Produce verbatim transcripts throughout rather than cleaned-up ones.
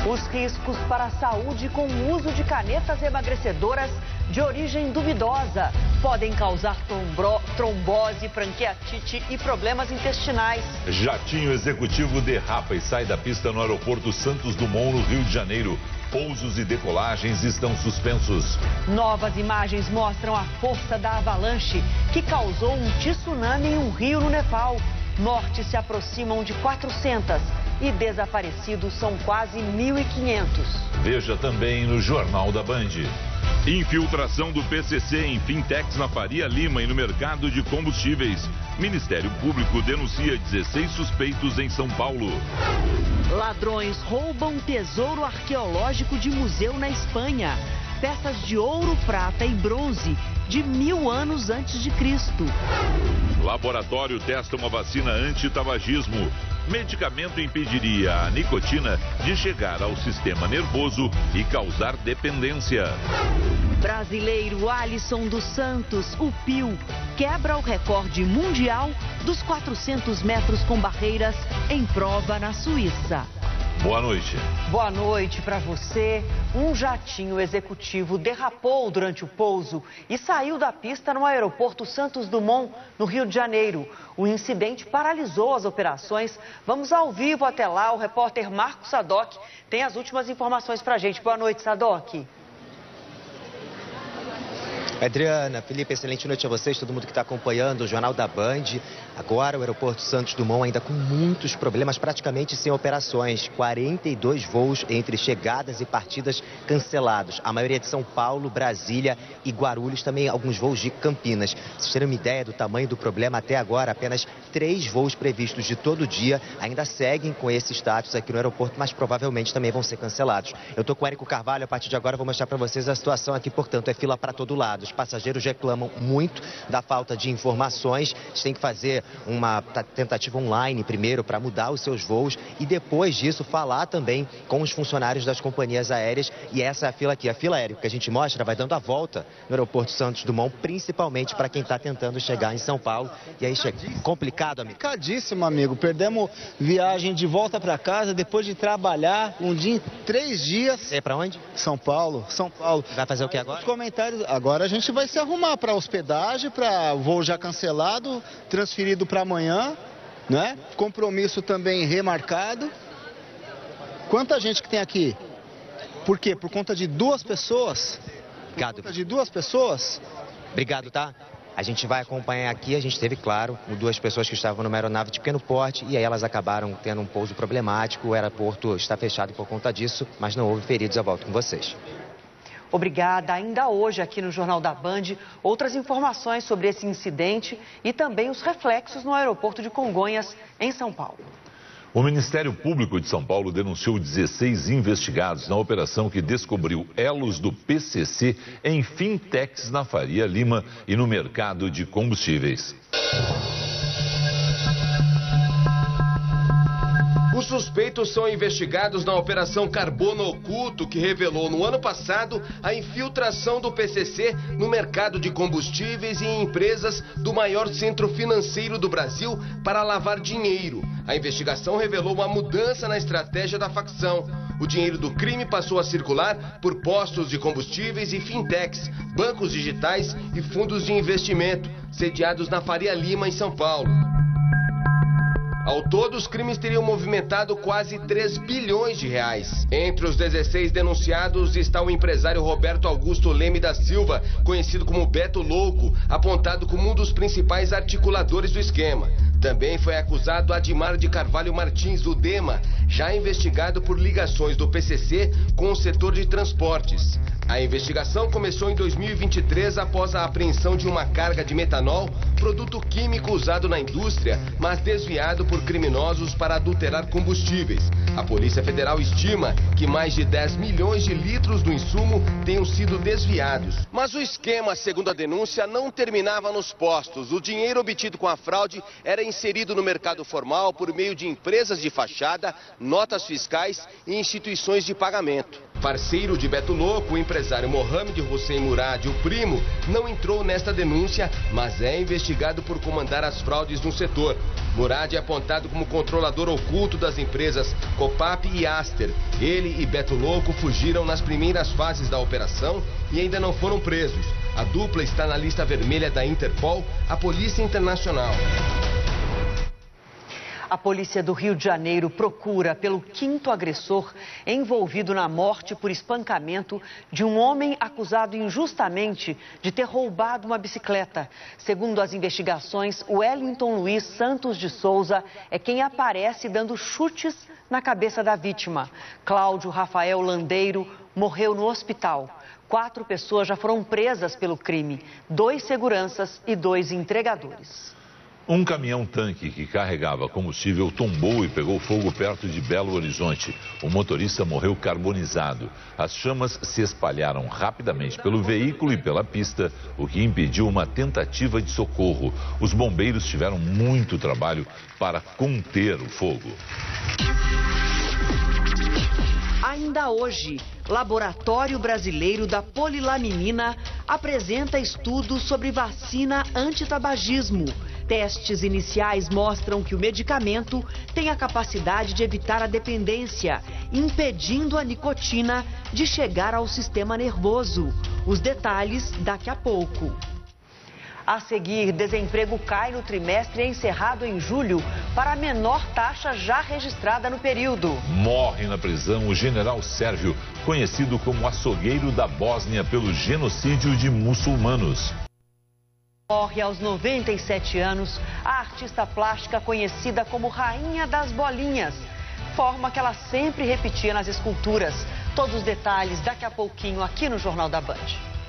Os riscos para a saúde com o uso de canetas emagrecedoras de origem duvidosa podem causar trombro, trombose, pancreatite e problemas intestinais. Jatinho executivo derrapa e sai da pista no aeroporto Santos Dumont, no Rio de Janeiro. Pousos e decolagens estão suspensos. Novas imagens mostram a força da avalanche que causou um tsunami em um rio no Nepal. Mortes se aproximam de quatrocentas e desaparecidos são quase mil e quinhentos. Veja também no Jornal da Band. Infiltração do P C C em fintechs na Faria Lima e no mercado de combustíveis. Ministério Público denuncia dezesseis suspeitos em São Paulo. Ladrões roubam tesouro arqueológico de museu na Espanha. Peças de ouro, prata e bronze de mil anos antes de Cristo. Laboratório testa uma vacina anti-tabagismo. Medicamento impediria a nicotina de chegar ao sistema nervoso e causar dependência. Brasileiro Alisson dos Santos, o Pio, quebra o recorde mundial dos quatrocentos metros com barreiras em prova na Suíça. Boa noite. Boa noite para você. Um jatinho executivo derrapou durante o pouso e saiu da pista no aeroporto Santos Dumont, no Rio de Janeiro. O incidente paralisou as operações. Vamos ao vivo até lá. O repórter Marcos Sadoc tem as últimas informações para a gente. Boa noite, Sadoc. Adriana, Felipe, excelente noite a vocês, todo mundo que está acompanhando o Jornal da Band. Agora o aeroporto Santos Dumont ainda com muitos problemas, praticamente sem operações. quarenta e dois voos entre chegadas e partidas cancelados. A maioria de São Paulo, Brasília e Guarulhos, também alguns voos de Campinas. Pra vocês terem uma ideia do tamanho do problema, até agora apenas três voos previstos de todo dia ainda seguem com esse status aqui no aeroporto, mas provavelmente também vão ser cancelados. Eu estou com o Érico Carvalho, a partir de agora vou mostrar para vocês a situação aqui, portanto, é fila para todo lado. Os passageiros reclamam muito da falta de informações. Eles têm que fazer uma tentativa online primeiro para mudar os seus voos e depois disso falar também com os funcionários das companhias aéreas. E essa é a fila aqui. A fila aérea que a gente mostra vai dando a volta no aeroporto Santos Dumont, principalmente para quem está tentando chegar em São Paulo. E aí chega complicado, amigo. Complicadíssimo, amigo. Perdemos viagem de volta para casa depois de trabalhar um dia, três dias. É para onde? São Paulo. São Paulo. Vai fazer o que agora? Os comentários. Agora a gente vai se arrumar para hospedagem, para voo já cancelado, transferido para amanhã, né? Compromisso também remarcado. Quanta gente que tem aqui? Por quê? Por conta de duas pessoas? Obrigado. Por conta de duas pessoas? Obrigado, tá? A gente vai acompanhar aqui, a gente teve, claro, duas pessoas que estavam numa aeronave de pequeno porte e aí elas acabaram tendo um pouso problemático. O aeroporto está fechado por conta disso, mas não houve feridos. Eu volto com vocês. Obrigada. Ainda hoje aqui no Jornal da Band, outras informações sobre esse incidente e também os reflexos no aeroporto de Congonhas, em São Paulo. O Ministério Público de São Paulo denunciou dezesseis investigados na operação que descobriu elos do P C C em fintechs na Faria Lima e no mercado de combustíveis. Os suspeitos são investigados na Operação Carbono Oculto, que revelou no ano passado a infiltração do P C C no mercado de combustíveis e em empresas do maior centro financeiro do Brasil para lavar dinheiro. A investigação revelou uma mudança na estratégia da facção. O dinheiro do crime passou a circular por postos de combustíveis e fintechs, bancos digitais e fundos de investimento, sediados na Faria Lima, em São Paulo. Ao todo, os crimes teriam movimentado quase três bilhões de reais. Entre os dezesseis denunciados está o empresário Roberto Augusto Leme da Silva, conhecido como Beto Louco, apontado como um dos principais articuladores do esquema. Também foi acusado Adimar de Carvalho Martins, o Dema, já investigado por ligações do P C C com o setor de transportes. A investigação começou em dois mil e vinte e três após a apreensão de uma carga de metanol, produto químico usado na indústria, mas desviado por criminosos para adulterar combustíveis. A Polícia Federal estima que mais de dez milhões de litros do insumo tenham sido desviados. Mas o esquema, segundo a denúncia, não terminava nos postos. O dinheiro obtido com a fraude era inserido no mercado formal por meio de empresas de fachada, notas fiscais e instituições de pagamento. Parceiro de Beto Louco, o empresário Mohamed Hussein Murad, o primo, não entrou nesta denúncia, mas é investigado por comandar as fraudes no setor. Murad é apontado como controlador oculto das empresas Copap e Aster. Ele e Beto Louco fugiram nas primeiras fases da operação e ainda não foram presos. A dupla está na lista vermelha da Interpol, a Polícia Internacional. A polícia do Rio de Janeiro procura pelo quinto agressor envolvido na morte por espancamento de um homem acusado injustamente de ter roubado uma bicicleta. Segundo as investigações, o Wellington Luiz Santos de Souza é quem aparece dando chutes na cabeça da vítima. Cláudio Rafael Landeiro morreu no hospital. Quatro pessoas já foram presas pelo crime, dois seguranças e dois entregadores. Um caminhão-tanque que carregava combustível tombou e pegou fogo perto de Belo Horizonte. O motorista morreu carbonizado. As chamas se espalharam rapidamente pelo veículo e pela pista, o que impediu uma tentativa de socorro. Os bombeiros tiveram muito trabalho para conter o fogo. Ainda hoje, Laboratório Brasileiro da Polilaminina apresenta estudos sobre vacina antitabagismo. Testes iniciais mostram que o medicamento tem a capacidade de evitar a dependência, impedindo a nicotina de chegar ao sistema nervoso. Os detalhes daqui a pouco. A seguir, desemprego cai no trimestre encerrado em julho para a menor taxa já registrada no período. Morre na prisão o general sérvio, conhecido como açougueiro da Bósnia pelo genocídio de muçulmanos. Morre aos noventa e sete anos a artista plástica conhecida como Rainha das Bolinhas, forma que ela sempre repetia nas esculturas. Todos os detalhes daqui a pouquinho aqui no Jornal da Band.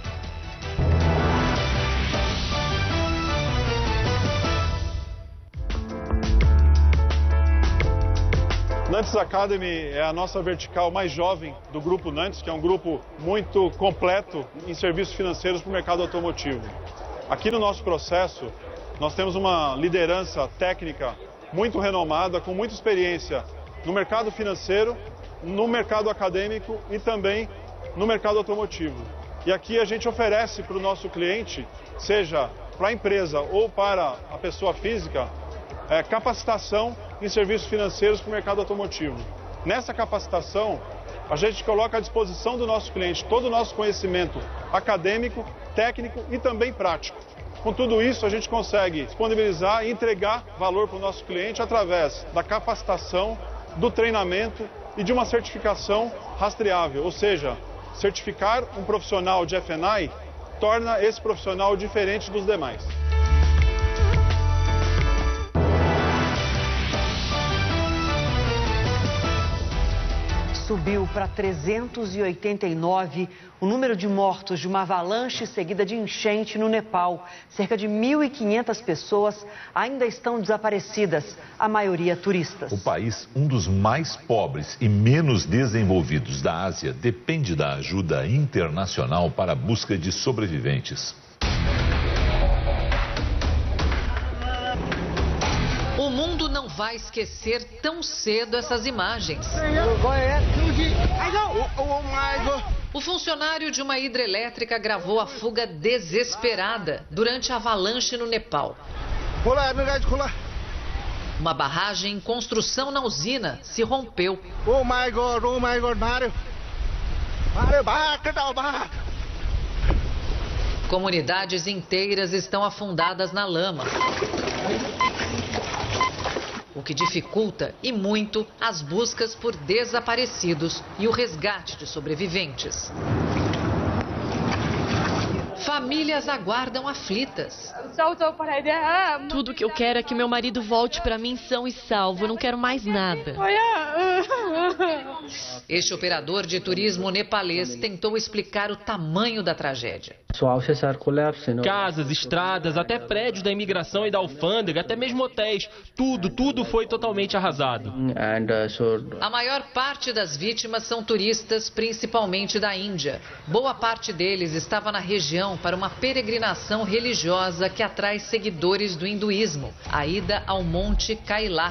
Nantes Academy é a nossa vertical mais jovem do grupo Nantes, que é um grupo muito completo em serviços financeiros para o mercado automotivo. Aqui no nosso processo, nós temos uma liderança técnica muito renomada, com muita experiência no mercado financeiro, no mercado acadêmico e também no mercado automotivo. E aqui a gente oferece para o nosso cliente, seja para a empresa ou para a pessoa física, é, capacitação em serviços financeiros para o mercado automotivo. Nessa capacitação, a gente coloca à disposição do nosso cliente todo o nosso conhecimento acadêmico, técnico e também prático. Com tudo isso, a gente consegue disponibilizar e entregar valor para o nosso cliente através da capacitação, do treinamento e de uma certificação rastreável. Ou seja, certificar um profissional de F N A I torna esse profissional diferente dos demais. Subiu para trezentos e oitenta e nove o número de mortos de uma avalanche seguida de enchente no Nepal. Cerca de mil e quinhentas pessoas ainda estão desaparecidas, a maioria turistas. O país, um dos mais pobres e menos desenvolvidos da Ásia, depende da ajuda internacional para a busca de sobreviventes. O mundo não vai esquecer tão cedo essas imagens. O funcionário de uma hidrelétrica gravou a fuga desesperada durante a avalanche no Nepal. Uma barragem em construção na usina se rompeu. Oh my God, oh my God, Mario. Mario, back, back. Comunidades inteiras estão afundadas na lama, o que dificulta e muito as buscas por desaparecidos e o resgate de sobreviventes. Famílias aguardam aflitas. Tudo que eu quero é que meu marido volte para mim são e salvo. Eu não quero mais nada. Este operador de turismo nepalês tentou explicar o tamanho da tragédia. Casas, estradas, até prédios da imigração e da alfândega, até mesmo hotéis. Tudo, tudo foi totalmente arrasado. A maior parte das vítimas são turistas, principalmente da Índia. Boa parte deles estava na região para uma peregrinação religiosa que atrai seguidores do hinduísmo, a ida ao Monte Kailash,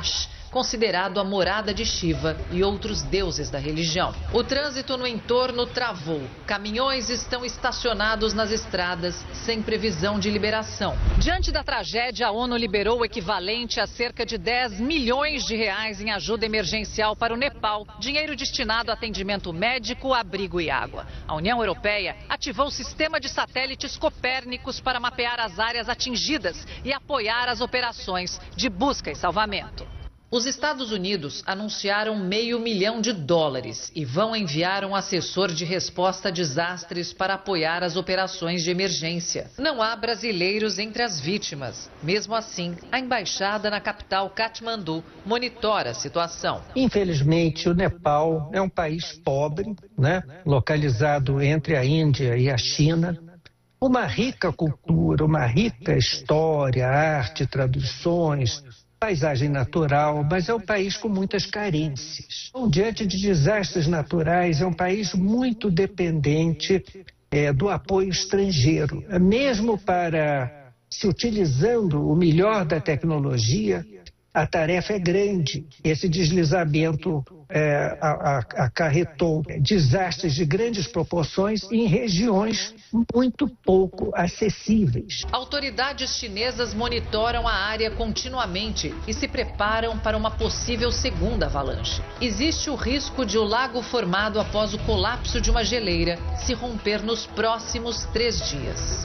considerado a morada de Shiva e outros deuses da religião. O trânsito no entorno travou. Caminhões estão estacionados nas estradas, sem previsão de liberação. Diante da tragédia, a ONU liberou o equivalente a cerca de dez milhões de reais em ajuda emergencial para o Nepal, dinheiro destinado a atendimento médico, abrigo e água. A União Europeia ativou o sistema de satélites Copérnicos para mapear as áreas atingidas e apoiar as operações de busca e salvamento. Os Estados Unidos anunciaram meio milhão de dólares e vão enviar um assessor de resposta a desastres para apoiar as operações de emergência. Não há brasileiros entre as vítimas. Mesmo assim, a embaixada na capital Katmandu monitora a situação. Infelizmente, o Nepal é um país pobre, né? Localizado entre a Índia e a China. Uma rica cultura, uma rica história, arte, tradições, paisagem natural, mas é um país com muitas carências. Então, diante de desastres naturais, é um país muito dependente é, do apoio estrangeiro. Mesmo para se utilizando o melhor da tecnologia, a tarefa é grande. Esse deslizamento é, a, a, acarretou desastres de grandes proporções em regiões muito pouco acessíveis. Autoridades chinesas monitoram a área continuamente e se preparam para uma possível segunda avalanche. Existe o risco de o lago formado após o colapso de uma geleira se romper nos próximos três dias.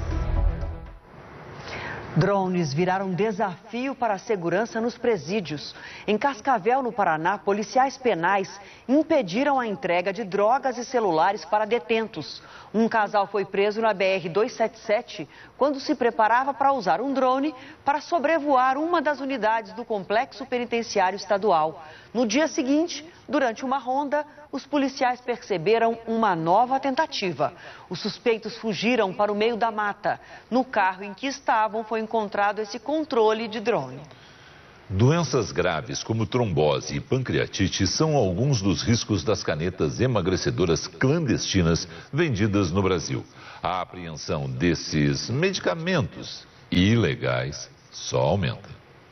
Drones viraram desafio para a segurança nos presídios. Em Cascavel, no Paraná, policiais penais impediram a entrega de drogas e celulares para detentos. Um casal foi preso na B R duzentos e setenta e sete quando se preparava para usar um drone para sobrevoar uma das unidades do complexo penitenciário estadual. No dia seguinte, durante uma ronda, os policiais perceberam uma nova tentativa. Os suspeitos fugiram para o meio da mata. No carro em que estavam foi encontrado esse controle de drone. Doenças graves como trombose e pancreatite são alguns dos riscos das canetas emagrecedoras clandestinas vendidas no Brasil. A apreensão desses medicamentos ilegais só aumenta.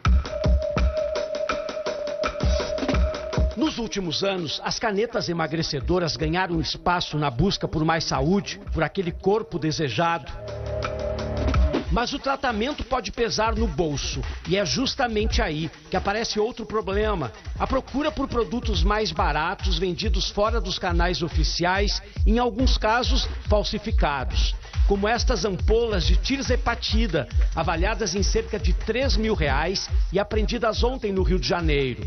Nos últimos anos, as canetas emagrecedoras ganharam espaço na busca por mais saúde, por aquele corpo desejado. Mas o tratamento pode pesar no bolso. E é justamente aí que aparece outro problema. A procura por produtos mais baratos, vendidos fora dos canais oficiais, em alguns casos falsificados. Como estas ampolas de tirzepatida, avaliadas em cerca de três mil reais e apreendidas ontem no Rio de Janeiro.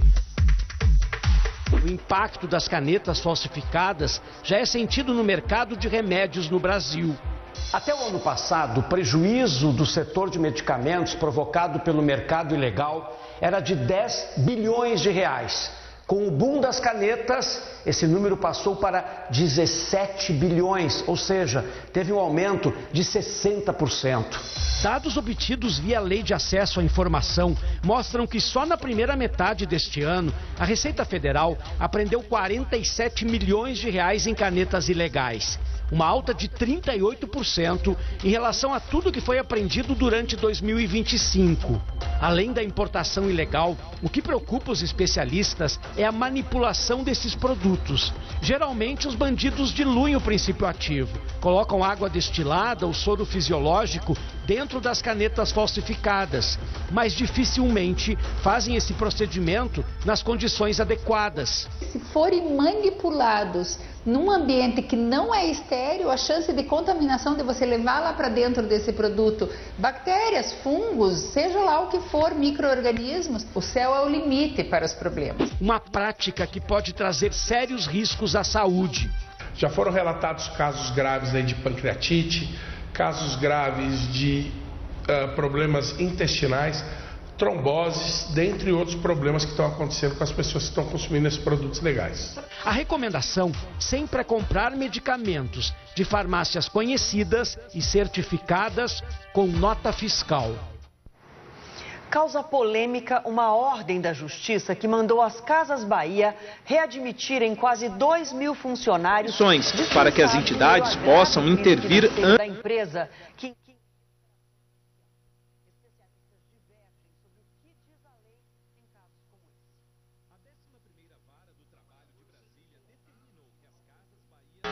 O impacto das canetas falsificadas já é sentido no mercado de remédios no Brasil. Até o ano passado, o prejuízo do setor de medicamentos provocado pelo mercado ilegal era de dez bilhões de reais. Com o boom das canetas, esse número passou para dezessete bilhões, ou seja, teve um aumento de sessenta por cento. Dados obtidos via Lei de Acesso à Informação mostram que só na primeira metade deste ano, a Receita Federal apreendeu quarenta e sete milhões de reais em canetas ilegais. Uma alta de trinta e oito por cento em relação a tudo que foi apreendido durante dois mil e vinte e cinco. Além da importação ilegal, o que preocupa os especialistas é a manipulação desses produtos. Geralmente, os bandidos diluem o princípio ativo, colocam água destilada ou soro fisiológico dentro das canetas falsificadas, mas dificilmente fazem esse procedimento nas condições adequadas. Se forem manipulados num ambiente que não é estéril, a chance de contaminação de você levar lá para dentro desse produto bactérias, fungos, seja lá o que for, micro-organismos, o céu é o limite para os problemas. Uma prática que pode trazer sérios riscos à saúde. Já foram relatados casos graves aí de pancreatite, casos graves de uh, problemas intestinais, tromboses, dentre outros problemas que estão acontecendo com as pessoas que estão consumindo esses produtos legais. A recomendação sempre é comprar medicamentos de farmácias conhecidas e certificadas com nota fiscal. Causa polêmica uma ordem da Justiça que mandou as Casas Bahia readmitirem quase dois mil funcionários para que as entidades possam intervir da empresa que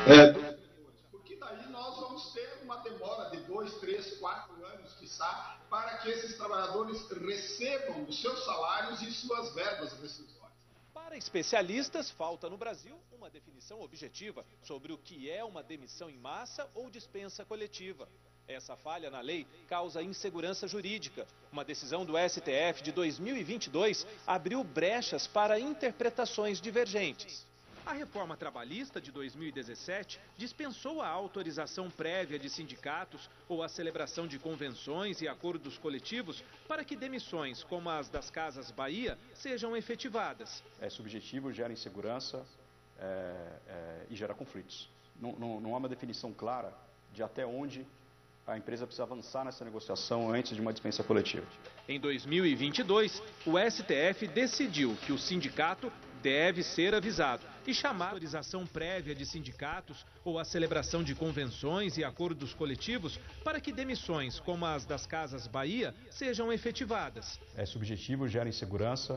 é, porque daí nós vamos ter uma demora de dois, três, quatro anos, quiçá, para que esses trabalhadores recebam os seus salários e suas verbas rescisórias. Para especialistas, falta no Brasil uma definição objetiva sobre o que é uma demissão em massa ou dispensa coletiva. Essa falha na lei causa insegurança jurídica. Uma decisão do S T F de dois mil e vinte e dois abriu brechas para interpretações divergentes. A reforma trabalhista de dois mil e dezessete dispensou a autorização prévia de sindicatos ou a celebração de convenções e acordos coletivos para que demissões como as das Casas Bahia sejam efetivadas. É subjetivo, gera insegurança é, é, e gera conflitos. Não, não, não há uma definição clara de até onde a empresa precisa avançar nessa negociação antes de uma dispensa coletiva. Em dois mil e vinte e dois, o S T F decidiu que o sindicato deve ser avisado e chamar a autorização prévia de sindicatos ou a celebração de convenções e acordos coletivos para que demissões como as das Casas Bahia sejam efetivadas. É subjetivo, gera insegurança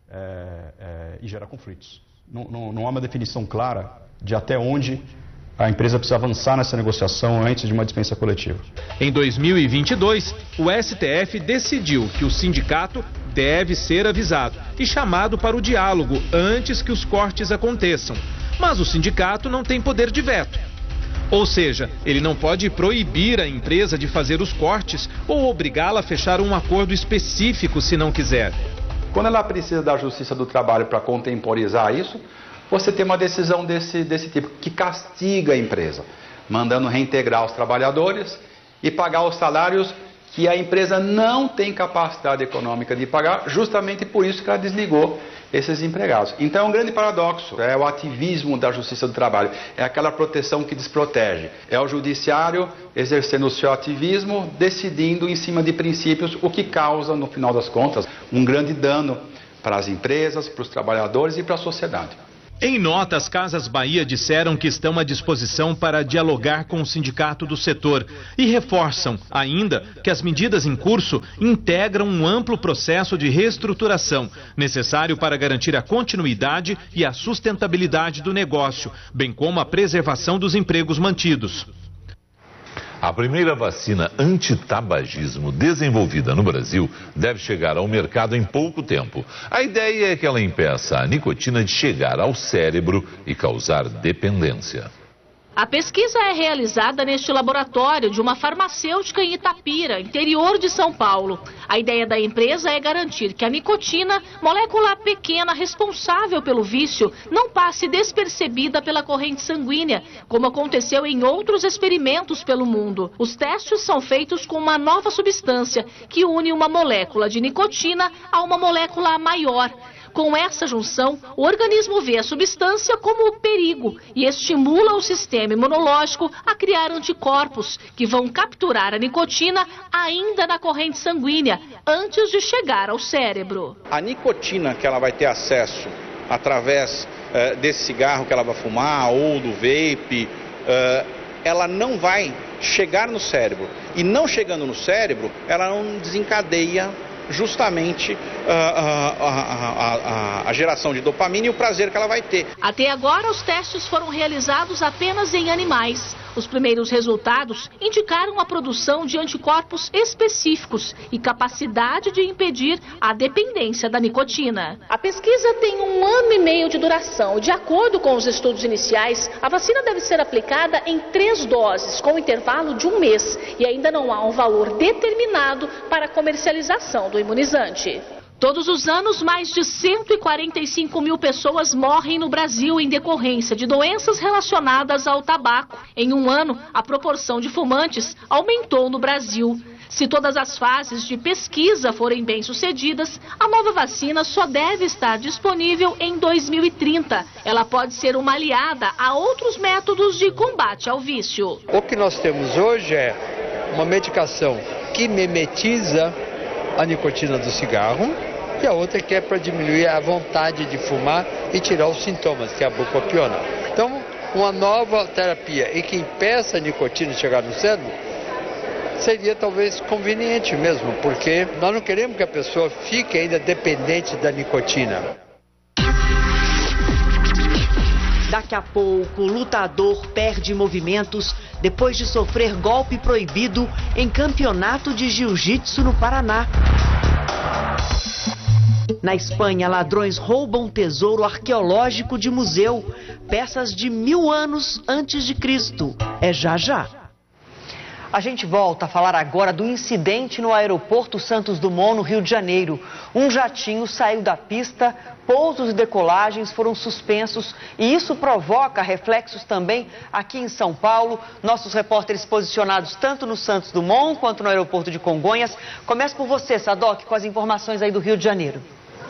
é, é, e gera conflitos. Não, não, não há uma definição clara de até onde a empresa precisa avançar nessa negociação antes de uma dispensa coletiva. Em dois mil e vinte e dois, o S T F decidiu que o sindicato deve ser avisado e chamado para o diálogo antes que os cortes aconteçam. Mas o sindicato não tem poder de veto. Ou seja, ele não pode proibir a empresa de fazer os cortes ou obrigá-la a fechar um acordo específico se não quiser. Quando ela precisa da Justiça do Trabalho para contemporizar isso, você tem uma decisão desse, desse tipo, que castiga a empresa, mandando reintegrar os trabalhadores e pagar os salários que a empresa não tem capacidade econômica de pagar, justamente por isso que ela desligou esses empregados. Então é um grande paradoxo, é o ativismo da Justiça do Trabalho, é aquela proteção que desprotege. É o judiciário exercendo o seu ativismo, decidindo em cima de princípios, o que causa, no final das contas, um grande dano para as empresas, para os trabalhadores e para a sociedade. Em nota, as Casas Bahia disseram que estão à disposição para dialogar com o sindicato do setor e reforçam ainda que as medidas em curso integram um amplo processo de reestruturação necessário para garantir a continuidade e a sustentabilidade do negócio, bem como a preservação dos empregos mantidos. A primeira vacina antitabagismo desenvolvida no Brasil deve chegar ao mercado em pouco tempo. A ideia é que ela impeça a nicotina de chegar ao cérebro e causar dependência. A pesquisa é realizada neste laboratório de uma farmacêutica em Itapira, interior de São Paulo. A ideia da empresa é garantir que a nicotina, molécula pequena responsável pelo vício, não passe despercebida pela corrente sanguínea, como aconteceu em outros experimentos pelo mundo. Os testes são feitos com uma nova substância que une uma molécula de nicotina a uma molécula maior. Com essa junção, o organismo vê a substância como perigo e estimula o sistema imunológico a criar anticorpos que vão capturar a nicotina ainda na corrente sanguínea, antes de chegar ao cérebro. A nicotina que ela vai ter acesso através uh, desse cigarro que ela vai fumar ou do vape, uh, ela não vai chegar no cérebro. E não chegando no cérebro, ela não desencadeia justamente a, a, a, a, a geração de dopamina e o prazer que ela vai ter. Até agora, os testes foram realizados apenas em animais. Os primeiros resultados indicaram a produção de anticorpos específicos e capacidade de impedir a dependência da nicotina. A pesquisa tem um ano e meio de duração. De acordo com os estudos iniciais, a vacina deve ser aplicada em três doses, com intervalo de um mês. E ainda não há um valor determinado para a comercialização do imunizante. Todos os anos, mais de cento e quarenta e cinco mil pessoas morrem no Brasil em decorrência de doenças relacionadas ao tabaco. Em um ano, a proporção de fumantes aumentou no Brasil. Se todas as fases de pesquisa forem bem-sucedidas, a nova vacina só deve estar disponível em dois mil e trinta. Ela pode ser uma aliada a outros métodos de combate ao vício. O que nós temos hoje é uma medicação que mimetiza a nicotina do cigarro, e a outra que é para diminuir a vontade de fumar e tirar os sintomas, que é a bupropiona. Então, uma nova terapia e que impeça a nicotina de chegar no cérebro seria talvez conveniente mesmo, porque nós não queremos que a pessoa fique ainda dependente da nicotina. Daqui a pouco, o lutador perde movimentos depois de sofrer golpe proibido em campeonato de jiu-jitsu no Paraná. Na Espanha, ladrões roubam tesouro arqueológico de museu, peças de mil anos antes de Cristo. É já já. A gente volta a falar agora do incidente no aeroporto Santos Dumont, no Rio de Janeiro. Um jatinho saiu da pista, pousos e decolagens foram suspensos e isso provoca reflexos também aqui em São Paulo. Nossos repórteres posicionados tanto no Santos Dumont quanto no aeroporto de Congonhas. Começa por você, Sadoc, com as informações aí do Rio de Janeiro.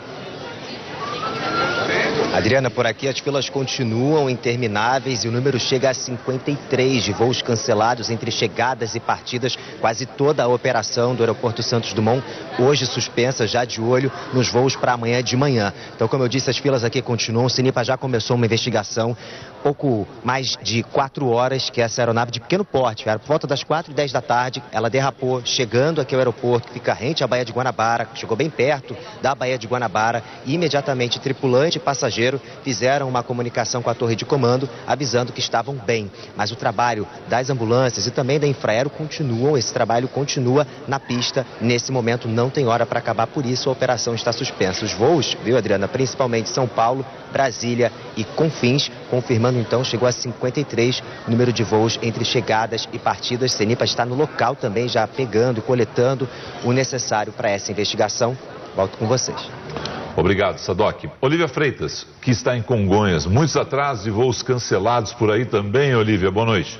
Adriana, por aqui as filas continuam intermináveis e o número chega a cinquenta e três de voos cancelados entre chegadas e partidas. Quase toda a operação do aeroporto Santos Dumont hoje suspensa, já de olho nos voos para amanhã de manhã. Então, como eu disse, as filas aqui continuam. O Cenipa já começou uma investigação, pouco mais de quatro horas, que essa aeronave de pequeno porte, era por volta das quatro e dez da tarde, ela derrapou, chegando aqui ao aeroporto, que fica rente à Baía de Guanabara, chegou bem perto da Baía de Guanabara, e imediatamente tripulante e passageiro fizeram uma comunicação com a torre de comando, avisando que estavam bem. Mas o trabalho das ambulâncias e também da Infraero continuam, esse trabalho continua na pista. Nesse momento não tem hora para acabar, por isso a operação está suspensa. Os voos, viu, Adriana, principalmente São Paulo, Brasília e Confins, confirmando então, chegou a cinquenta e três o número de voos entre chegadas e partidas. Cenipa está no local também, já pegando, coletando o necessário para essa investigação. Volto com vocês. Obrigado, Sadoc. Olívia Freitas, que está em Congonhas. Muitos atrasos e voos cancelados por aí também, Olívia. Boa noite.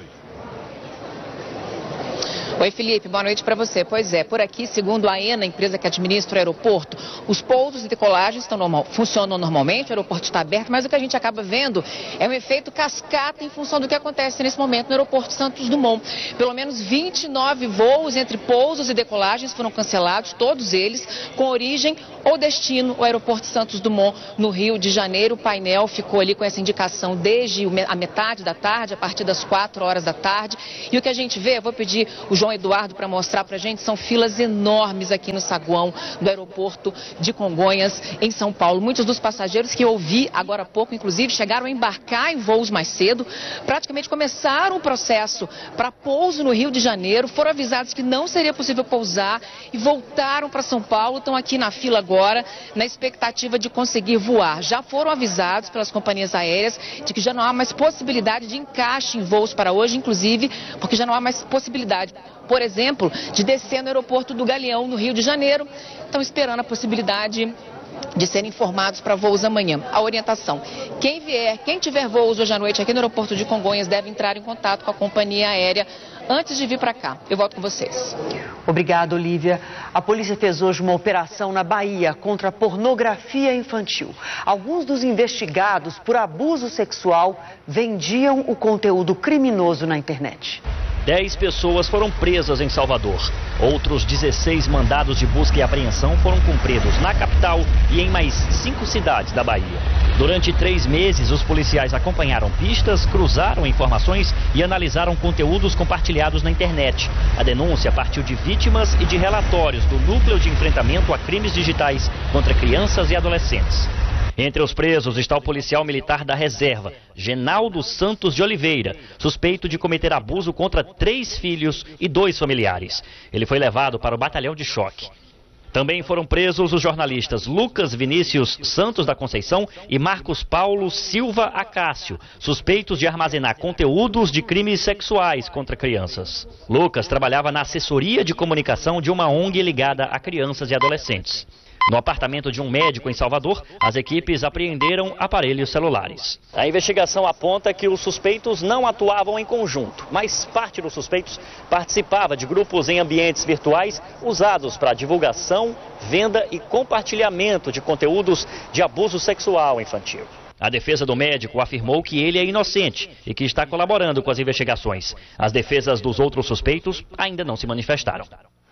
Oi, Felipe, boa noite para você. Pois é, por aqui, segundo a AENA, a empresa que administra o aeroporto, os pousos e decolagens estão normal, funcionam normalmente, o aeroporto está aberto, mas o que a gente acaba vendo é um efeito cascata em função do que acontece nesse momento no aeroporto Santos Dumont. Pelo menos vinte e nove voos entre pousos e decolagens foram cancelados, todos eles com origem ou destino o aeroporto Santos Dumont, no Rio de Janeiro. O painel ficou ali com essa indicação desde a metade da tarde, a partir das quatro horas da tarde. E o que a gente vê, eu vou pedir o João Eduardo para mostrar para a gente, são filas enormes aqui no saguão do aeroporto de Congonhas, em São Paulo. Muitos dos passageiros que eu ouvi agora há pouco, inclusive, chegaram a embarcar em voos mais cedo, praticamente começaram o processo para pouso no Rio de Janeiro, foram avisados que não seria possível pousar e voltaram para São Paulo, estão aqui na fila agora, na expectativa de conseguir voar. Já foram avisados pelas companhias aéreas de que já não há mais possibilidade de encaixe em voos para hoje, inclusive porque já não há mais possibilidade, por exemplo, de descer no aeroporto do Galeão, no Rio de Janeiro. Estão esperando a possibilidade de serem informados para voos amanhã. A orientação: quem vier, quem tiver voos hoje à noite aqui no aeroporto de Congonhas deve entrar em contato com a companhia aérea antes de vir para cá. Eu volto com vocês. Obrigada, Olívia. A polícia fez hoje uma operação na Bahia contra a pornografia infantil. Alguns dos investigados por abuso sexual vendiam o conteúdo criminoso na internet. Dez pessoas foram presas em Salvador. Outros dezesseis mandados de busca e apreensão foram cumpridos na capital e em mais cinco cidades da Bahia. Durante três meses, os policiais acompanharam pistas, cruzaram informações e analisaram conteúdos compartilhados na internet. A denúncia partiu de vítimas e de relatórios do Núcleo de Enfrentamento a Crimes Digitais contra Crianças e Adolescentes. Entre os presos está o policial militar da reserva, Genaldo Santos de Oliveira, suspeito de cometer abuso contra três filhos e dois familiares. Ele foi levado para o batalhão de choque. Também foram presos os jornalistas Lucas Vinícius Santos da Conceição e Marcos Paulo Silva Acácio, suspeitos de armazenar conteúdos de crimes sexuais contra crianças. Lucas trabalhava na assessoria de comunicação de uma O N G ligada a crianças e adolescentes. No apartamento de um médico em Salvador, as equipes apreenderam aparelhos celulares. A investigação aponta que os suspeitos não atuavam em conjunto, mas parte dos suspeitos participava de grupos em ambientes virtuais usados para divulgação, venda e compartilhamento de conteúdos de abuso sexual infantil. A defesa do médico afirmou que ele é inocente e que está colaborando com as investigações. As defesas dos outros suspeitos ainda não se manifestaram.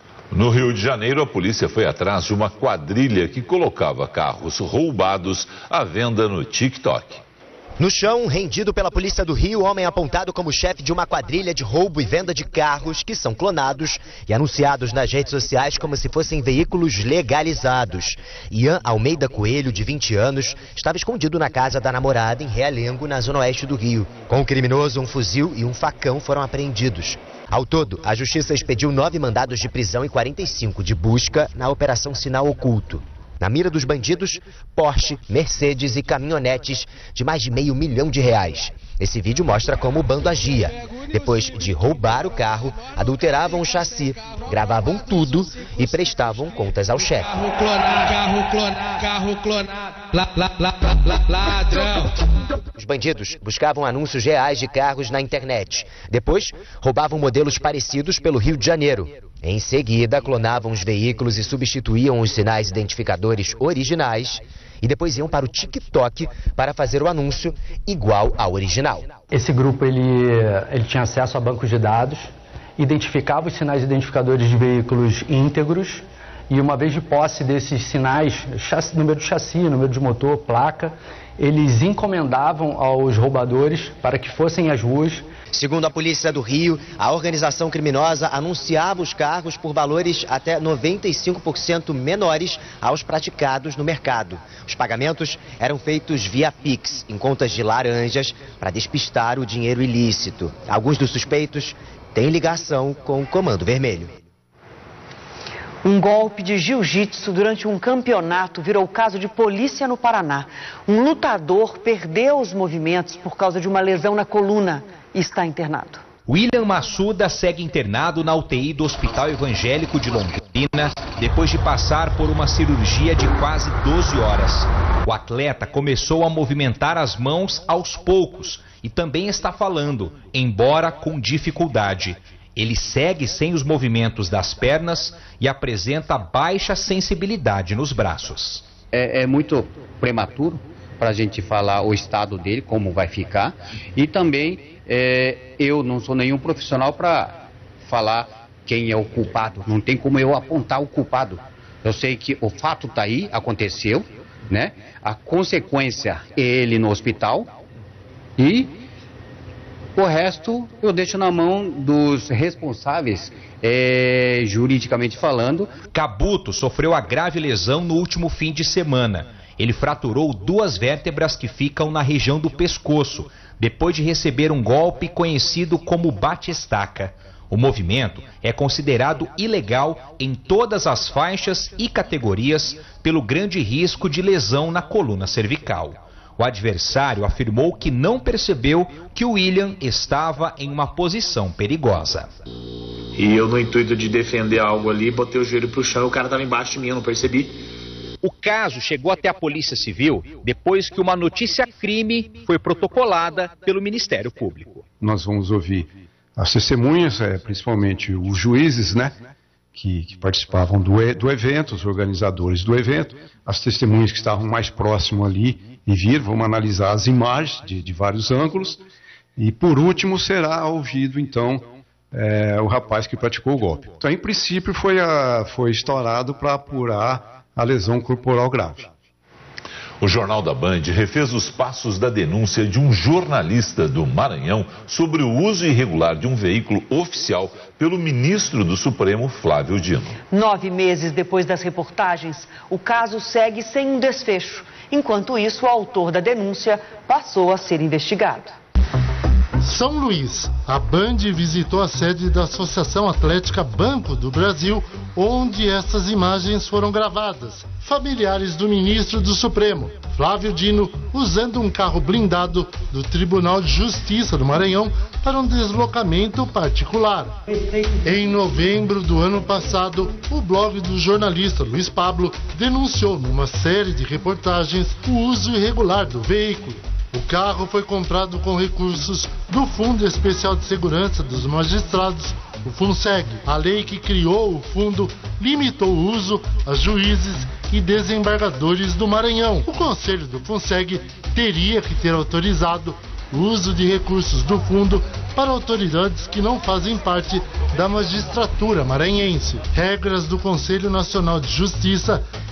No Rio de Janeiro, a polícia foi atrás de uma quadrilha que colocava carros roubados à venda no TikTok. No chão, rendido pela polícia do Rio, homem apontado como chefe de uma quadrilha de roubo e venda de carros que são clonados e anunciados nas redes sociais como se fossem veículos legalizados. Ian Almeida Coelho, de vinte anos, estava escondido na casa da namorada em Realengo, na zona oeste do Rio. Com o criminoso, um fuzil e um facão foram apreendidos. Ao todo, a justiça expediu nove mandados de prisão e quarenta e cinco de busca na Operação Sinal Oculto. Na mira dos bandidos, Porsche, Mercedes e caminhonetes de mais de meio milhão de reais. Esse vídeo mostra como o bando agia. Depois de roubar o carro, adulteravam o chassi, gravavam tudo e prestavam contas ao chefe. Carro clonado, carro clonado, carro clonado, lá, lá, lá, lá, ladrão. Os bandidos buscavam anúncios reais de carros na internet. Depois, roubavam modelos parecidos pelo Rio de Janeiro. Em seguida, clonavam os veículos e substituíam os sinais identificadores originais e depois iam para o TikTok para fazer o anúncio igual ao original. Esse grupo ele, ele tinha acesso a bancos de dados, identificava os sinais identificadores de veículos íntegros e uma vez de posse desses sinais, chassi, número de chassi, número de motor, placa, eles encomendavam aos roubadores para que fossem às ruas. Segundo a polícia do Rio, a organização criminosa anunciava os carros por valores até noventa e cinco por cento menores aos praticados no mercado. Os pagamentos eram feitos via Pix, em contas de laranjas, para despistar o dinheiro ilícito. Alguns dos suspeitos têm ligação com o Comando Vermelho. Um golpe de jiu-jitsu durante um campeonato virou caso de polícia no Paraná. Um lutador perdeu os movimentos por causa de uma lesão na coluna e está internado. William Massuda segue internado na U T I do Hospital Evangélico de Londrina depois de passar por uma cirurgia de quase doze horas. O atleta começou a movimentar as mãos aos poucos e também está falando, embora com dificuldade. Ele segue sem os movimentos das pernas e apresenta baixa sensibilidade nos braços. É, é muito prematuro para a gente falar o estado dele, como vai ficar. E também é, eu não sou nenhum profissional para falar quem é o culpado. Não tem como eu apontar o culpado. Eu sei que o fato está aí, aconteceu, né? A consequência é ele no hospital e o resto eu deixo na mão dos responsáveis, é, juridicamente falando. Cabuto sofreu a grave lesão no último fim de semana. Ele fraturou duas vértebras que ficam na região do pescoço, depois de receber um golpe conhecido como bate-estaca. O movimento é considerado ilegal em todas as faixas e categorias pelo grande risco de lesão na coluna cervical. O adversário afirmou que não percebeu que o William estava em uma posição perigosa. E eu, no intuito de defender algo ali, botei o joelho pro chão e o cara estava embaixo de mim, eu não percebi. O caso chegou até a Polícia Civil depois que uma notícia-crime foi protocolada pelo Ministério Público. Nós vamos ouvir as testemunhas, é, principalmente os juízes, né, que, que participavam do, do evento, os organizadores do evento, as testemunhas que estavam mais próximo ali e vir, vamos analisar as imagens de, de vários ângulos e por último será ouvido então é, o rapaz que praticou o golpe. Então em princípio foi, a, foi estourado para apurar a lesão corporal grave. O Jornal da Band refez os passos da denúncia de um jornalista do Maranhão sobre o uso irregular de um veículo oficial pelo ministro do Supremo, Flávio Dino. Nove meses depois das reportagens, o caso segue sem um desfecho. Enquanto isso, o autor da denúncia passou a ser investigado. São Luís, a Band visitou a sede da Associação Atlética Banco do Brasil, onde essas imagens foram gravadas. Familiares do ministro do Supremo, Flávio Dino, usando um carro blindado do Tribunal de Justiça do Maranhão para um deslocamento particular. Em novembro do ano passado, o blog do jornalista Luiz Pablo denunciou numa série de reportagens o uso irregular do veículo. O carro foi comprado com recursos do Fundo Especial de Segurança dos Magistrados, o FUNSEG. A lei que criou o fundo limitou o uso a juízes e desembargadores do Maranhão. O Conselho do FUNSEG teria que ter autorizado o uso de recursos do fundo para autoridades que não fazem parte da magistratura maranhense. Regras do Conselho Nacional de Justiça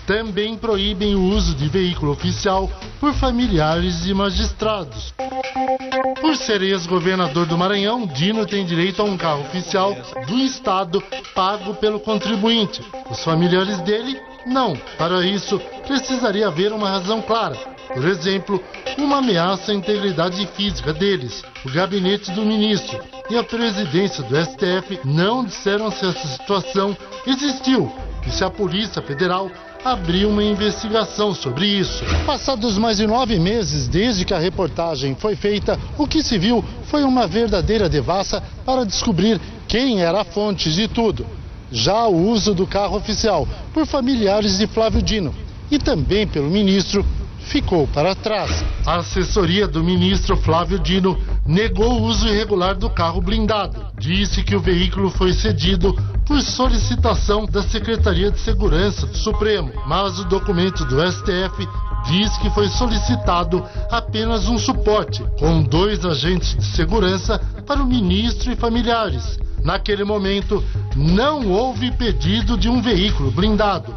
também proíbem o uso de veículo oficial por familiares de magistrados. Por ser ex-governador do Maranhão, Dino tem direito a um carro oficial do Estado pago pelo contribuinte. Os familiares dele, não. Para isso, precisaria haver uma razão clara. Por exemplo, uma ameaça à integridade física deles. O gabinete do ministro e a presidência do S T F não disseram se essa situação existiu e se a Polícia Federal abriu uma investigação sobre isso. Passados mais de nove meses desde que a reportagem foi feita, o que se viu foi uma verdadeira devassa para descobrir quem era a fonte de tudo. Já o uso do carro oficial por familiares de Flávio Dino e também pelo ministro ficou para trás. A assessoria do ministro Flávio Dino negou o uso irregular do carro blindado. Disse que o veículo foi cedido por solicitação da Secretaria de Segurança do Supremo, mas o documento do S T F diz que foi solicitado apenas um suporte, com dois agentes de segurança para o ministro e familiares. Naquele momento, não houve pedido de um veículo blindado.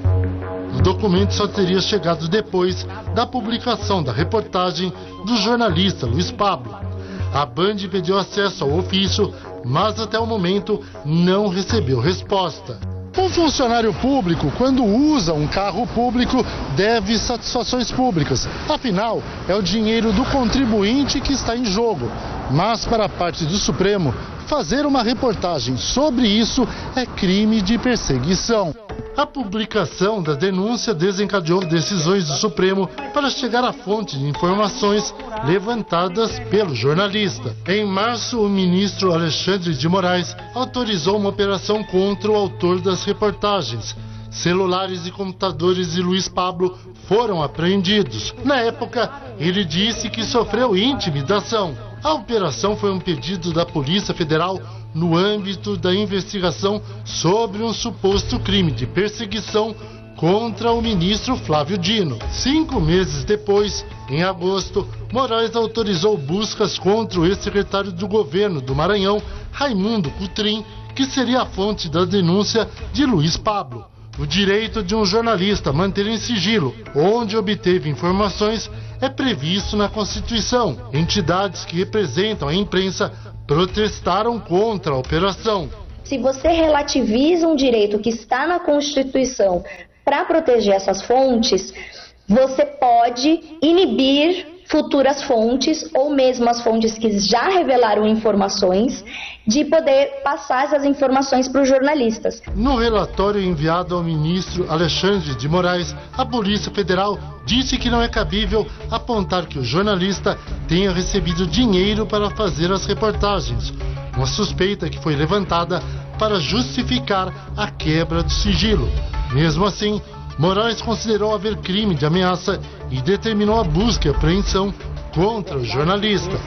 O documento só teria chegado depois da publicação da reportagem do jornalista Luiz Pablo. A Band pediu acesso ao ofício, mas até o momento não recebeu resposta. Um funcionário público, quando usa um carro público, deve satisfações públicas. Afinal, é o dinheiro do contribuinte que está em jogo. Mas para a parte do Supremo, fazer uma reportagem sobre isso é crime de perseguição. A publicação da denúncia desencadeou decisões do Supremo para chegar à fonte de informações levantadas pelo jornalista. Em março, o ministro Alexandre de Moraes autorizou uma operação contra o autor das reportagens. Celulares e computadores de Luiz Pablo foram apreendidos. Na época, ele disse que sofreu intimidação. A operação foi um pedido da Polícia Federal no âmbito da investigação sobre um suposto crime de perseguição contra o ministro Flávio Dino. Cinco meses depois, em agosto, Moraes autorizou buscas contra o ex-secretário do governo do Maranhão, Raimundo Cutrim, que seria a fonte da denúncia de Luiz Pablo. O direito de um jornalista a manter em sigilo onde obteve informações é previsto na Constituição. Entidades que representam a imprensa protestaram contra a operação. Se você relativiza um direito que está na Constituição para proteger essas fontes, você pode inibir futuras fontes ou mesmo as fontes que já revelaram informações de poder passar essas informações para os jornalistas. No relatório enviado ao ministro Alexandre de Moraes, a Polícia Federal disse que não é cabível apontar que o jornalista tenha recebido dinheiro para fazer as reportagens, uma suspeita que foi levantada para justificar a quebra do sigilo. Mesmo assim, Moraes considerou haver crime de ameaça e determinou a busca e apreensão contra o jornalista.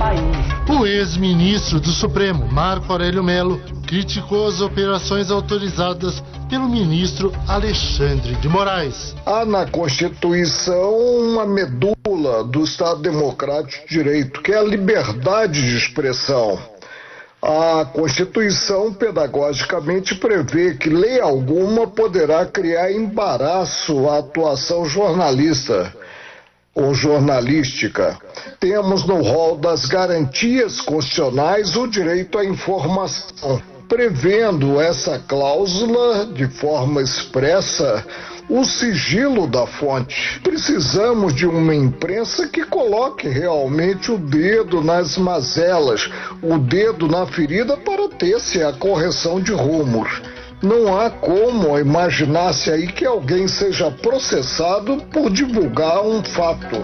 O ex-ministro do Supremo, Marco Aurélio Mello, criticou as operações autorizadas pelo ministro Alexandre de Moraes. Há na Constituição uma medula do Estado Democrático de Direito, que é a liberdade de expressão. A Constituição, pedagogicamente, prevê que lei alguma poderá criar embaraço à atuação jornalista ou jornalística. Temos no rol das garantias constitucionais o direito à informação. Prevendo essa cláusula de forma expressa, o sigilo da fonte. Precisamos de uma imprensa que coloque realmente o dedo nas mazelas, o dedo na ferida para ter-se a correção de rumos. Não há como imaginar-se aí que alguém seja processado por divulgar um fato.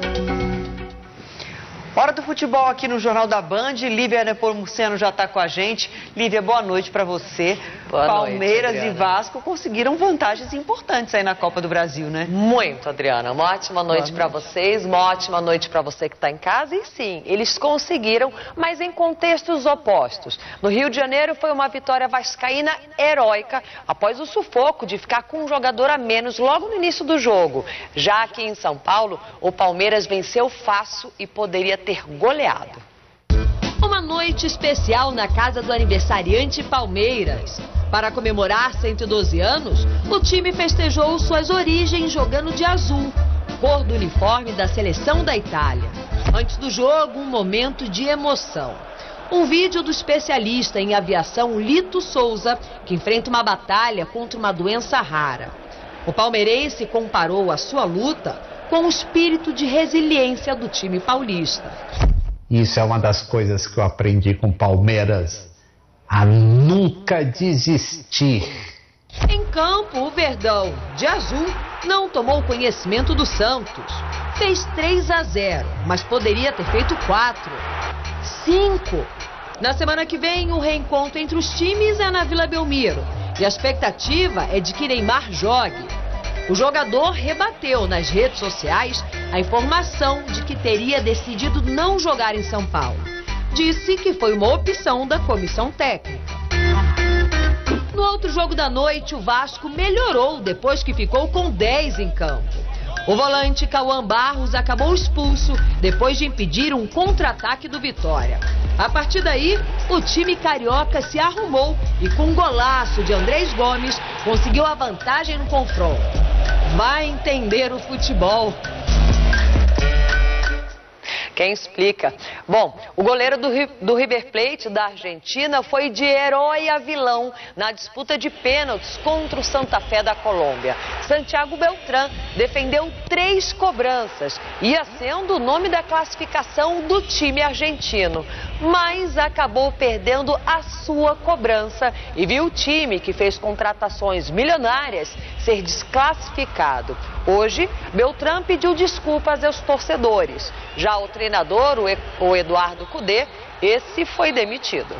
Hora do futebol aqui no Jornal da Band. Lívia Nepomuceno já está com a gente. Lívia, boa noite para você. Boa Palmeiras noite, e Vasco conseguiram vantagens importantes aí na Copa do Brasil, né? Muito, Adriana. Uma ótima noite para vocês, uma ótima noite para você que está em casa. E sim, eles conseguiram, mas em contextos opostos. No Rio de Janeiro foi uma vitória vascaína heróica após o sufoco de ficar com um jogador a menos logo no início do jogo. Já aqui em São Paulo, o Palmeiras venceu fácil e poderia ter goleado. Uma noite especial na casa do aniversariante Palmeiras. Para comemorar cento e doze anos, o time festejou suas origens jogando de azul, cor do uniforme da seleção da Itália. Antes do jogo, um momento de emoção. Um vídeo do especialista em aviação Lito Souza, que enfrenta uma batalha contra uma doença rara. O palmeirense comparou a sua luta com o espírito de resiliência do time paulista. Isso é uma das coisas que eu aprendi com o Palmeiras, a nunca desistir. Em campo, o Verdão, de azul, não tomou conhecimento do Santos. Fez três a zero, mas poderia ter feito quatro, cinco. Na semana que vem, o reencontro entre os times é na Vila Belmiro. E a expectativa é de que Neymar jogue. O jogador rebateu nas redes sociais a informação de que teria decidido não jogar em São Paulo. Disse que foi uma opção da comissão técnica. No outro jogo da noite, o Vasco melhorou depois que ficou com dez em campo. O volante Cauã Barros acabou expulso depois de impedir um contra-ataque do Vitória. A partir daí, o time carioca se arrumou e com um golaço de Andrés Gomes conseguiu a vantagem no confronto. Vai entender o futebol. Quem explica? Bom, o goleiro do, do River Plate da Argentina foi de herói a vilão na disputa de pênaltis contra o Santa Fé da Colômbia. Santiago Beltrán defendeu três cobranças, ia sendo o nome da classificação do time argentino, mas acabou perdendo a sua cobrança e viu o time que fez contratações milionárias ser desclassificado. Hoje, Beltrán pediu desculpas aos torcedores. Já o treinador, o Eduardo Cudê, esse foi demitido.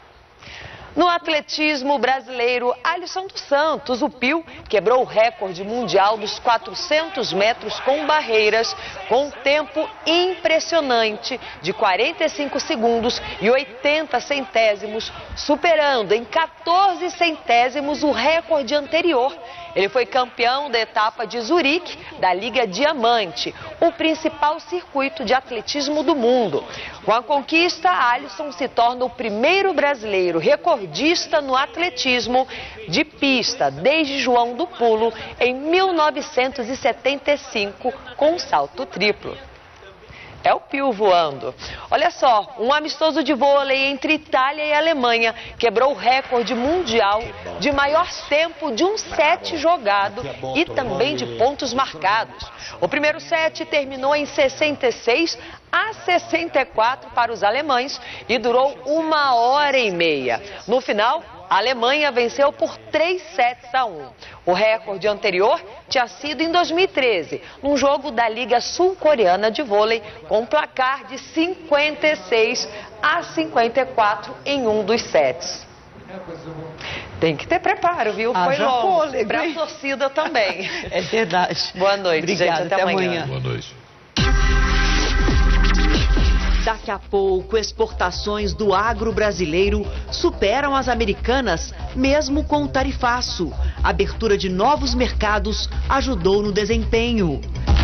No atletismo brasileiro, Alisson dos Santos, o Pio, quebrou o recorde mundial dos quatrocentos metros com barreiras, com um tempo impressionante de quarenta e cinco segundos e oitenta centésimos, superando em quatorze centésimos o recorde anterior. Ele foi campeão da etapa de Zurique, da Liga Diamante, o principal circuito de atletismo do mundo. Com a conquista, Alisson se torna o primeiro brasileiro recordista no atletismo de pista desde João do Pulo, em mil novecentos e setenta e cinco, com um salto triplo. É o Pio voando. Olha só, um amistoso de vôlei entre Itália e Alemanha quebrou o recorde mundial de maior tempo de um set jogado e também de pontos marcados. O primeiro set terminou em sessenta e seis a sessenta e quatro para os alemães e durou uma hora e meia. No final, a Alemanha venceu por três sets a um. O recorde anterior tinha sido em dois mil e treze, num jogo da Liga Sul-Coreana de Vôlei, com um placar de cinquenta e seis a cinquenta e quatro em um dos sets. Tem que ter preparo, viu? Ah, Foi longo. fôlego, Para a torcida também. É verdade. Boa noite, Obrigada, gente. Até, até amanhã. amanhã. Boa noite. Daqui a pouco, exportações do agro brasileiro superam as americanas, mesmo com o tarifaço. A abertura de novos mercados ajudou no desempenho.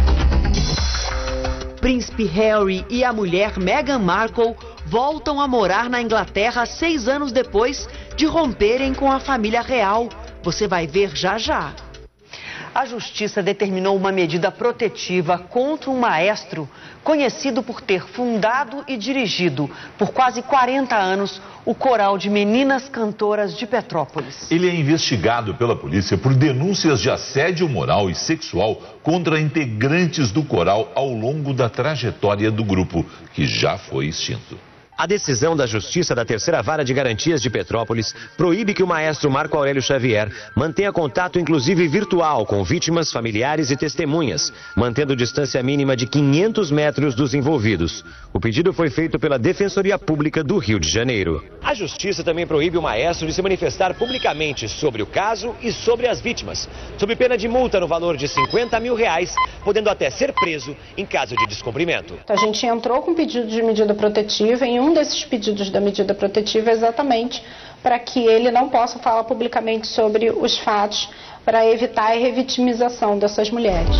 Príncipe Harry e a mulher Meghan Markle voltam a morar na Inglaterra seis anos depois de romperem com a família real. Você vai ver já já. A justiça determinou uma medida protetiva contra um maestro conhecido por ter fundado e dirigido por quase quarenta anos o coral de meninas cantoras de Petrópolis. Ele é investigado pela polícia por denúncias de assédio moral e sexual contra integrantes do coral ao longo da trajetória do grupo, que já foi extinto. A decisão da Justiça da Terceira Vara de Garantias de Petrópolis proíbe que o maestro Marco Aurélio Xavier mantenha contato, inclusive virtual, com vítimas, familiares e testemunhas, mantendo distância mínima de quinhentos metros dos envolvidos. O pedido foi feito pela Defensoria Pública do Rio de Janeiro. A Justiça também proíbe o maestro de se manifestar publicamente sobre o caso e sobre as vítimas, sob pena de multa no valor de cinquenta mil reais, podendo até ser preso em caso de descumprimento. A gente entrou com pedido de medida protetiva em um desses pedidos da medida protetiva exatamente para que ele não possa falar publicamente sobre os fatos, para evitar a revitimização dessas mulheres.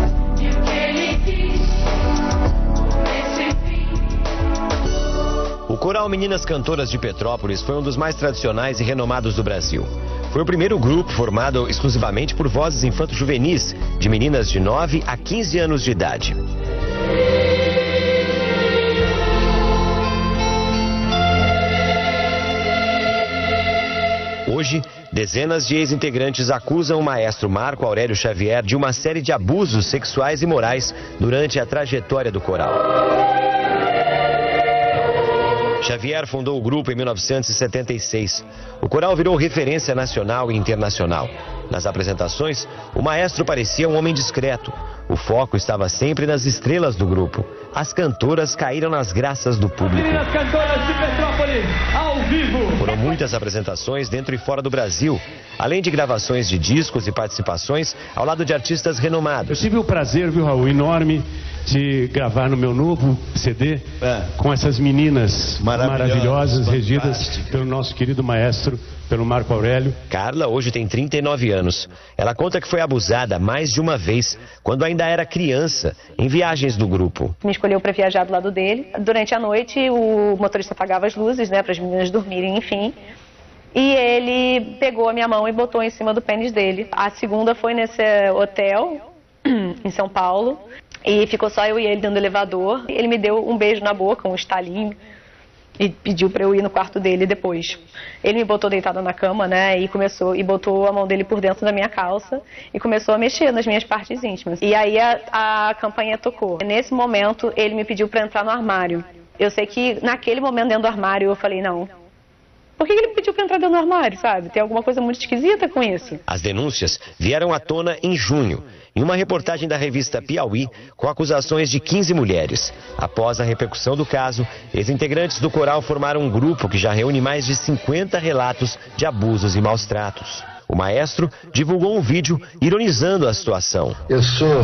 O Coral Meninas Cantoras de Petrópolis foi um dos mais tradicionais e renomados do Brasil. Foi o primeiro grupo formado exclusivamente por vozes infanto-juvenis, de meninas de nove a quinze anos de idade. Hoje, dezenas de ex-integrantes acusam o maestro Marco Aurélio Xavier de uma série de abusos sexuais e morais durante a trajetória do coral. Xavier fundou o grupo em mil novecentos e setenta e seis. O coral virou referência nacional e internacional. Nas apresentações, o maestro parecia um homem discreto. O foco estava sempre nas estrelas do grupo. As cantoras caíram nas graças do público. Meninas Cantoras de Petrópolis, ao vivo. Foram muitas apresentações dentro e fora do Brasil, além de gravações de discos e participações ao lado de artistas renomados. Eu tive o prazer, viu, Raul, enorme de gravar no meu novo C D é. com essas meninas maravilhosas, maravilhosas regidas pelo nosso querido maestro, pelo Marco Aurélio. Carla hoje tem trinta e nove anos. Ela conta que foi abusada mais de uma vez, quando ainda era criança, em viagens do grupo. Me escolheu para viajar do lado dele. Durante a noite, o motorista apagava as luzes, né, para as meninas dormirem, enfim. E ele pegou a minha mão e botou em cima do pênis dele. A segunda foi nesse hotel, em São Paulo, e ficou só eu e ele dentro do elevador. Ele me deu um beijo na boca, um estalinho, e pediu para eu ir no quarto dele depois. Ele me botou deitada na cama, né, e começou, e botou a mão dele por dentro da minha calça e começou a mexer nas minhas partes íntimas. E aí a, a campainha tocou. Nesse momento, ele me pediu para entrar no armário. Eu sei que naquele momento dentro do armário eu falei, não. Por que ele me pediu para entrar dentro do armário, sabe? Tem alguma coisa muito esquisita com isso. As denúncias vieram à tona em junho, em uma reportagem da revista Piauí, com acusações de quinze mulheres. Após a repercussão do caso, ex-integrantes do coral formaram um grupo que já reúne mais de cinquenta relatos de abusos e maus tratos. O maestro divulgou um vídeo ironizando a situação. Eu sou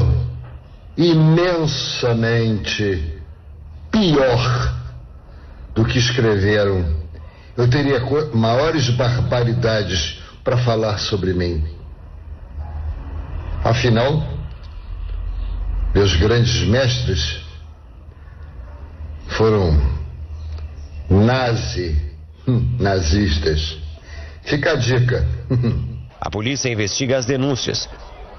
imensamente pior do que escreveram. Eu teria maiores barbaridades para falar sobre mim. Afinal, meus grandes mestres foram nazi, nazistas. Fica a dica. A polícia investiga as denúncias.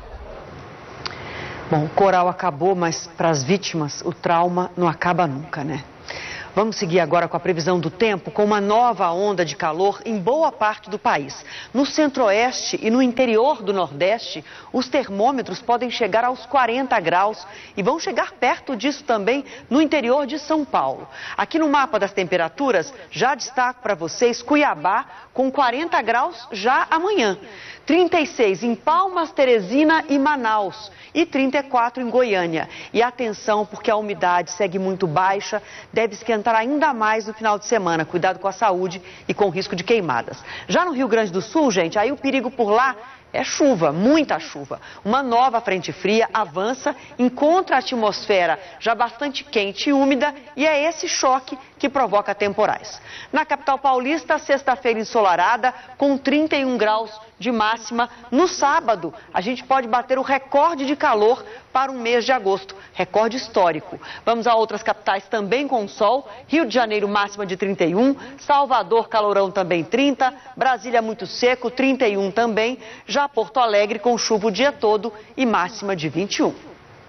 Bom, o coral acabou, mas para as vítimas o trauma não acaba nunca, né? Vamos seguir agora com a previsão do tempo, com uma nova onda de calor em boa parte do país. No centro-oeste e no interior do nordeste, os termômetros podem chegar aos quarenta graus e vão chegar perto disso também no interior de São Paulo. Aqui no mapa das temperaturas, já destaco para vocês Cuiabá com quarenta graus já amanhã. trinta e seis em Palmas, Teresina e Manaus e trinta e quatro em Goiânia. E atenção, porque a umidade segue muito baixa, deve esquentar ainda mais no final de semana. Cuidado com a saúde e com o risco de queimadas. Já no Rio Grande do Sul, gente, aí o perigo por lá é chuva, muita chuva. Uma nova frente fria avança, encontra a atmosfera já bastante quente e úmida e é esse choque que provoca temporais. Na capital paulista, sexta-feira ensolarada, com trinta e um graus de máxima. No sábado, a gente pode bater o recorde de calor para um mês de agosto, recorde histórico. Vamos a outras capitais também com sol. Rio de Janeiro, máxima de trinta e um, Salvador, calorão também trinta, Brasília muito seco, trinta e um também, já Porto Alegre com chuva o dia todo e máxima de vinte e um.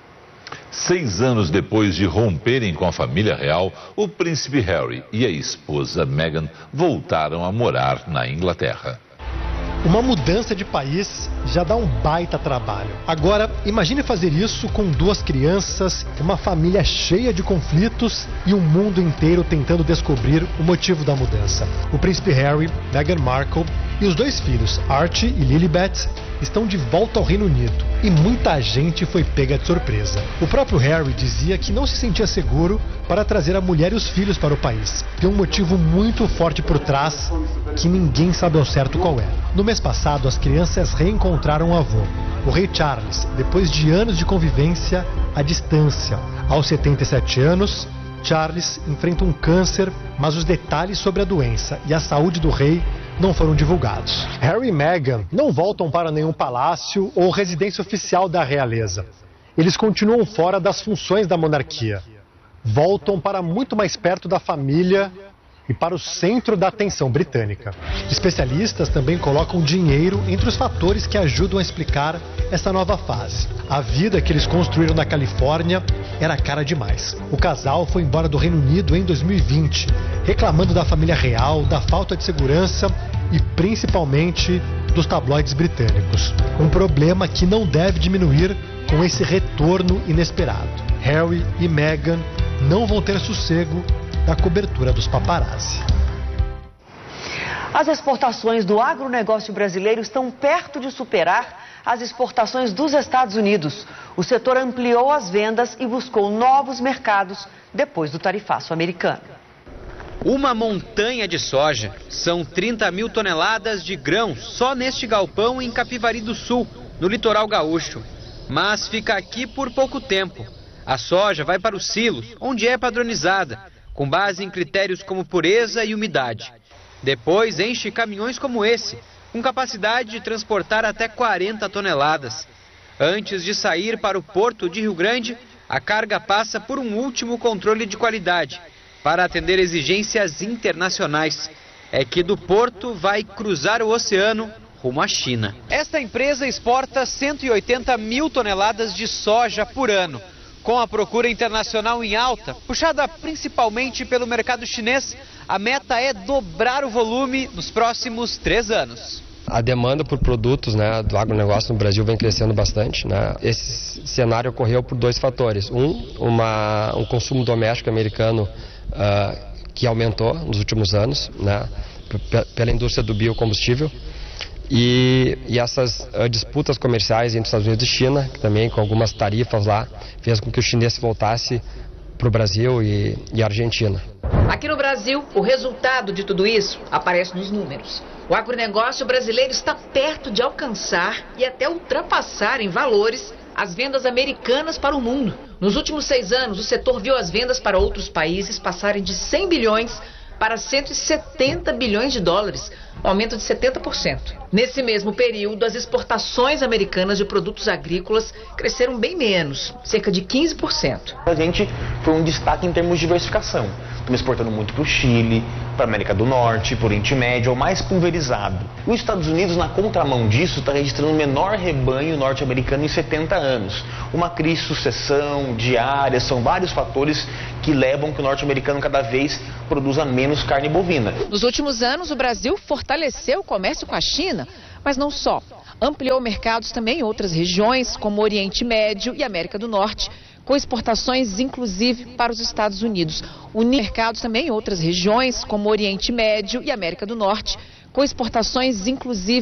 Seis anos depois de romperem com a família real, o príncipe Harry e a esposa Meghan voltaram a morar na Inglaterra. Uma mudança de país já dá um baita trabalho. Agora, imagine fazer isso com duas crianças, uma família cheia de conflitos e um mundo inteiro tentando descobrir o motivo da mudança. O príncipe Harry, Meghan Markle e os dois filhos, Archie e Lilibet, estão de volta ao Reino Unido e muita gente foi pega de surpresa. O próprio Harry dizia que não se sentia seguro para trazer a mulher e os filhos para o país. Tem um motivo muito forte por trás que ninguém sabe ao certo qual é. No mês passado, as crianças reencontraram o avô, o rei Charles, depois de anos de convivência à distância. Aos setenta e sete anos, Charles enfrenta um câncer, mas os detalhes sobre a doença e a saúde do rei não foram divulgados. Harry e Meghan não voltam para nenhum palácio ou residência oficial da realeza. Eles continuam fora das funções da monarquia. Voltam para muito mais perto da família e para o centro da atenção britânica. Especialistas também colocam dinheiro entre os fatores que ajudam a explicar essa nova fase. A vida que eles construíram na Califórnia era cara demais. O casal foi embora do Reino Unido em dois mil e vinte, reclamando da família real, da falta de segurança e principalmente dos tabloides britânicos. Um problema que não deve diminuir com esse retorno inesperado. Harry e Meghan não vão ter sossego da cobertura dos paparazzi. As exportações do agronegócio brasileiro estão perto de superar as exportações dos Estados Unidos. O setor ampliou as vendas e buscou novos mercados depois do tarifaço americano. Uma montanha de soja. São trinta mil toneladas de grãos só neste galpão em Capivari do Sul, no litoral gaúcho. Mas fica aqui por pouco tempo. A soja vai para os silos, onde é padronizada, com base em critérios como pureza e umidade. Depois enche caminhões como esse, com capacidade de transportar até quarenta toneladas. Antes de sair para o porto de Rio Grande, a carga passa por um último controle de qualidade, para atender exigências internacionais. É que do porto vai cruzar o oceano rumo à China. Esta empresa exporta cento e oitenta mil toneladas de soja por ano. Com a procura internacional em alta, puxada principalmente pelo mercado chinês, a meta é dobrar o volume nos próximos três anos. A demanda por produtos, né, do agronegócio no Brasil vem crescendo bastante, né? Esse cenário ocorreu por dois fatores. Um, uma, um consumo doméstico americano uh, que aumentou nos últimos anos, né, pela indústria do biocombustível. E, e essas uh, disputas comerciais entre Estados Unidos e China, que também com algumas tarifas lá, fez com que o chinês voltasse para o Brasil e, e a Argentina. Aqui no Brasil, o resultado de tudo isso aparece nos números. O agronegócio brasileiro está perto de alcançar e até ultrapassar em valores as vendas americanas para o mundo. Nos últimos seis anos, o setor viu as vendas para outros países passarem de cem bilhões para cento e setenta bilhões de dólares, um aumento de setenta por cento. Nesse mesmo período, as exportações americanas de produtos agrícolas cresceram bem menos, cerca de quinze por cento. A gente foi um destaque em termos de diversificação. Estamos exportando muito para o Chile, para a América do Norte, para o Oriente Médio, é o mais pulverizado. Os Estados Unidos, na contramão disso, está registrando o menor rebanho norte-americano em setenta anos. Uma crise de sucessão, diária, são vários fatores que levam que o norte-americano cada vez produza menos carne bovina. Nos últimos anos, o Brasil fortaleceu o comércio com a China, mas não só. Ampliou mercados também em outras regiões, como o Oriente Médio e América do Norte, com exportações inclusive para os Estados Unidos. Uniu mercados também em outras regiões, como o Oriente Médio e América do Norte, com exportações inclusive